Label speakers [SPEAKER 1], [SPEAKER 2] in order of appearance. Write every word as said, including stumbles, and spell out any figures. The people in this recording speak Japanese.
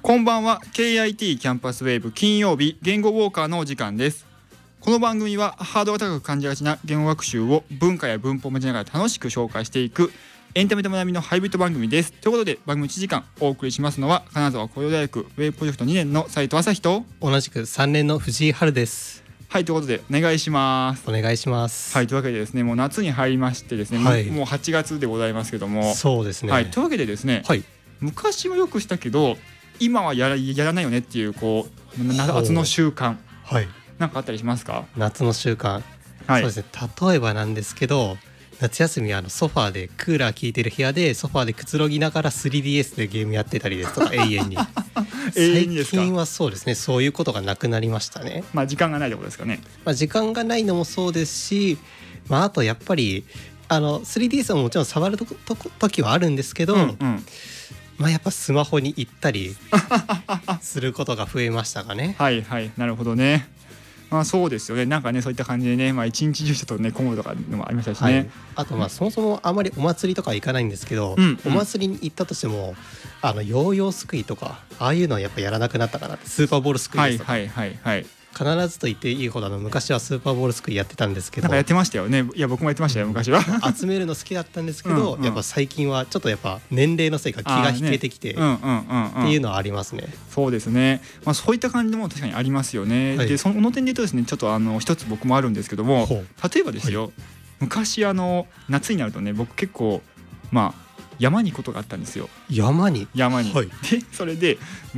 [SPEAKER 1] こんばんは。 ケーアイティー キャンパスウェーブ金曜日言語ウォーカーのお時間です。この番組はハードル高く感じがちな言語学習を文化や文法を交えながら楽しく紹介していくエンタメと学びのハイブリッド番組です。ということで番組いちじかんお送りしますのは金沢工業大学ウェブプロジェクトにねんの斉藤朝日と
[SPEAKER 2] 同じくさんねんの藤井春です。
[SPEAKER 1] はい、ということでお願いします。
[SPEAKER 2] お願いします。
[SPEAKER 1] はい、というわけでですね、もう夏に入りましてですね、
[SPEAKER 2] はい、
[SPEAKER 1] もうはちがつでございますけども、
[SPEAKER 2] そうですね、
[SPEAKER 1] はい、というわけでですね、はい、昔はよくしたけど今はや ら, やらないよねっていうこう夏の習慣、はい、なんかあったりしますか？
[SPEAKER 2] 夏の習慣、はい、そうですね、例えばなんですけど、夏休みあのソファーでクーラー効いてる部屋でソファーでくつろぎながら スリーディーエス でゲームやってたりですとか永遠に永遠にですか？最近はそうですね、そういうことがなくなりましたね。
[SPEAKER 1] まあ時間がないってことですかね。
[SPEAKER 2] まあ、時間がないのもそうですし、まあ、あとやっぱりあの スリーディーエス はもちろん触るとと時はあるんですけど、うんうん、まあ、やっぱスマホに行ったりすることが増えましたかね。
[SPEAKER 1] はいはい、なるほどね。まあ、そうですよね。なんかね、そういった感じでね、まあ、一日中ちょっとね混むとかのもありましたしね、はい、
[SPEAKER 2] あとまあそもそもあまりお祭りとか行かないんですけど、うんうん、お祭りに行ったとしてもあのヨーヨーすくいとかああいうのはやっぱやらなくなったかなって。スーパーボールすくいですとか、はいはいはいはい、必ずと言っていいほどあの昔はスーパーボールすくいやってたんですけど、
[SPEAKER 1] なんかやってましたよね。いや僕もやってましたよ昔は
[SPEAKER 2] 集めるの好きだったんですけどうん、うん、やっぱ最近はちょっとやっぱ年齢のせいか気が引けてきて、ね、うんうんうんうん、っていうのはありますね。
[SPEAKER 1] そうですね、まあ、そういった感じも確かにありますよね、はい、でその点で言うとですね、ちょっとあの一つ僕もあるんですけども、例えばですよ、はい、昔あの夏になるとね、僕結構まあ山に行くことがあったんですよ。
[SPEAKER 2] 山に
[SPEAKER 1] 山に、はい、でそれで